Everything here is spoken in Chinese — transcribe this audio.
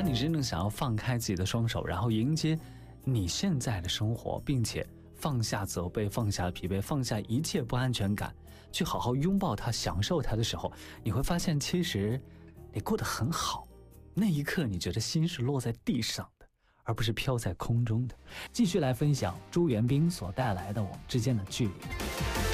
当你真正想要放开自己的双手，然后迎接你现在的生活，并且放下责备，放下疲惫，放下一切不安全感，去好好拥抱它，享受它的时候，你会发现其实你过得很好。那一刻你觉得心是落在地上的，而不是飘在空中的。继续来分享朱元斌所带来的我们之间的距离。